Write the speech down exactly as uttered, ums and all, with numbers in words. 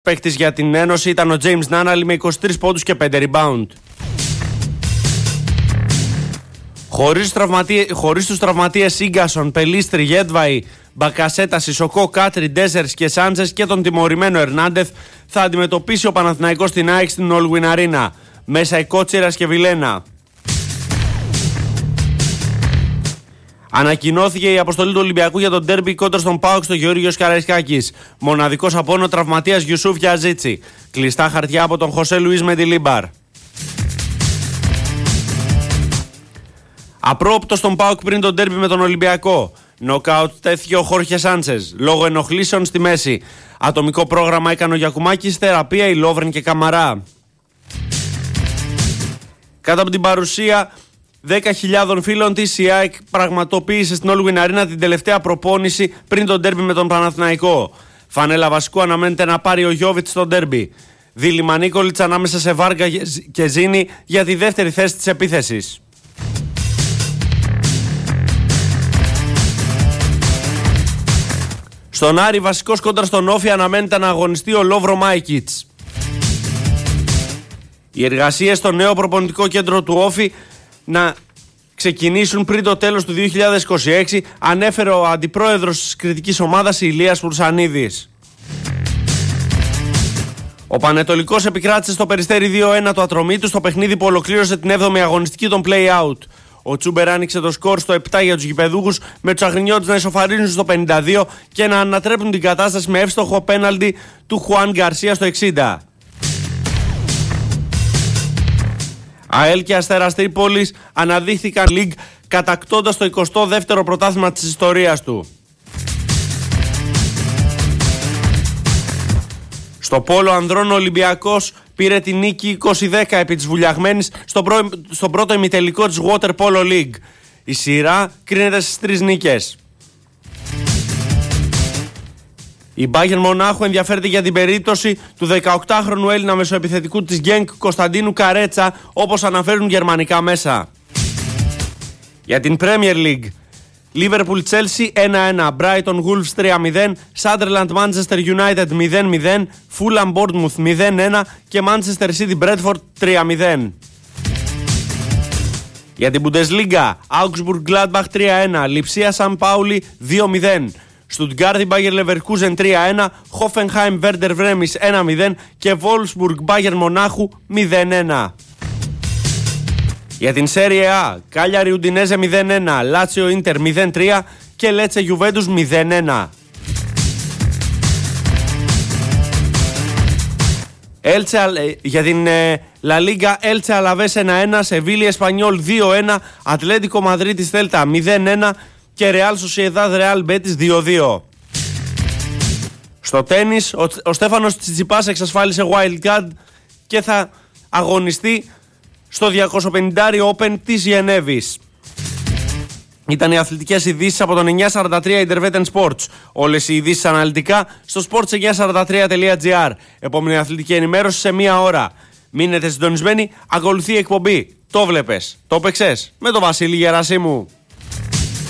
Παίκτης για την Ένωση ήταν ο James Nunnally με είκοσι τρεις πόντους και πέντε rebound. Χωρίς, τραυματί... Χωρίς τους τραυματίες Ίγκασον, Πελίστρη, Γέντβαη, Μπακασέτα, Σισοκό, Κάτρι, Ντέζερς και Σάντζες και τον τιμωρημένο Ερνάντεθ θα αντιμετωπίσει ο Παναθηναϊκός στην ΑΕΚ στην All-Win Arena. Μέσα η Κότσιρας και Βιλένα. Ανακοινώθηκε η αποστολή του Ολυμπιακού για τον ντέρμπι κόντρα στον ΠΑΟΚ στο Γεώργιος Καραϊσκάκης. Μοναδικός απόνο τραυματίας Γιουσούφ Γιαζίτσι. Κλειστά χαρτιά από τον Χωσέ Λουίς Μεντιλίμπαρ. Απρόοπτο στον ΠΑΟΚ πριν τον ντέρμπι με τον Ολυμπιακό. Νοκάουτ τέθηκε ο Χόρχε Σάντσες λόγω ενοχλήσεων στη μέση. Ατομικό πρόγραμμα έκανε ο Γιακουμάκης, θεραπεία η Λόβρεν και Καμαρά. Κάτω από την παρουσία δέκα χιλιάδων φίλων της, η ΑΕΚ πραγματοποίησε στην All-Win Arena την τελευταία προπόνηση πριν τον ντέρμπι με τον Παναθηναϊκό. Φανέλα βασικού αναμένεται να πάρει ο Γιώβιτς στο ντέρμπι. Δίλημμα Νίκολιτς ανάμεσα σε Βάργα και Ζήνη για τη δεύτερη θέση της επίθεσης. Στον Άρη βασικός κόντρα στον Όφη αναμένεται να αγωνιστεί ο Λόβρο Μάικιτς. Οι εργασίες στο νέο προπονητικό κέντρο του Όφη να ξεκινήσουν πριν το τέλος του δύο χιλιάδες είκοσι έξι, ανέφερε ο αντιπρόεδρος της κριτικής ομάδας Ηλίας Πουρσανίδης. Ο Πανετολικός επικράτησε στο Περιστέρι δύο ένα το Ατρομήτου στο παιχνίδι που ολοκλήρωσε την έβδομη αγωνιστική των play-out. Ο Τσούμπερ άνοιξε το σκορ στο επτά για τους γηπεδούχους, με τους αγρινιώτες να ισοφαρίζουν στο πενήντα δύο και να ανατρέπουν την κατάσταση με εύστοχο πέναλτι του Χουάν Γκαρσία στο εξήντα. ΑΕΛ και Αστέρας Τρίπολης αναδείχθηκαν League κατακτώντας το εικοστό δεύτερο πρωτάθλημα της ιστορίας του. Στο πόλο ανδρών ο Ολυμπιακός πήρε τη νίκη είκοσι δέκα επί της βουλιαγμένης στο πρω... στον πρώτο ημιτελικό της Water Polo League. Η σειρά κρίνεται στις τρεις νίκες. Η Bayern Μονάχου ενδιαφέρεται για την περίπτωση του δεκαοκτάχρονου Έλληνα μεσοεπιθετικού της Γκένκ Κωνσταντίνου Καρέτσα, όπως αναφέρουν γερμανικά μέσα. Για την Premier League, Liverpool Chelsea ένα ένα, Brighton Wolves τρία μηδέν, Sunderland Manchester United μηδέν μηδέν, Fulham Bournemouth μηδέν ένα και Manchester City Bradford τρία μηδέν. Για την Bundesliga, Augsburg Gladbach τρία ένα, Lipsia San Pauli δύο μηδέν, Stuttgart Bayer Leverkusen τρία ένα, Hoffenheim Werder Bremen ένα μηδέν και Wolfsburg Bayern Μονάχου μηδέν ένα. Για την Serie A, Cagliari Udinese μηδέν ένα, Lazio Inter μηδέν τρία και Lecce Juventus μηδέν ένα. Elche, για την La Liga, Elche Alaves ένα ένα, Sevilla Espanyol δύο ένα, Ατλέτικο Μαδρίτης Θέλτα μηδέν ένα και Real Sociedad Real Betis δύο δύο. Στο τένις, ο, ο Στέφανος Τσιτσιπάς εξασφάλισε wildcard και θα αγωνιστεί στο διακόσια πενήντα Open της Γενέβης. Ήταν οι αθλητικές ειδήσεις από τον εννιακόσια σαράντα τρία Intervetten Sports. Όλες οι ειδήσεις αναλυτικά στο sports εννιακόσια σαράντα τρία τελεία τζι άρ. Επόμενη αθλητική ενημέρωση σε μία ώρα. Μείνετε συντονισμένοι, ακολουθεί η εκπομπή. Το βλέπες, το παίξες με τον Βασίλη Γερασίμου.